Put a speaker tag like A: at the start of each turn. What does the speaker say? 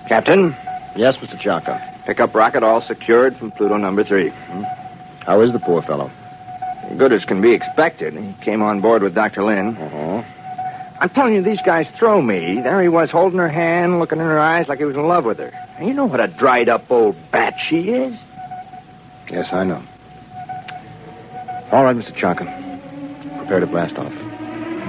A: Captain?
B: Yes, Mr. Chaka.
A: Pickup rocket all secured from Pluto number 3.
B: How is the poor fellow?
A: Good as can be expected. He came on board with Dr. Lynn.
B: Uh-huh.
A: I'm telling you, these guys throw me. There he was, holding her hand, looking in her eyes like he was in love with her. And you know what a dried-up old bat she is?
B: Yes, I know. All right, Mr. Chaka. Prepare to blast off.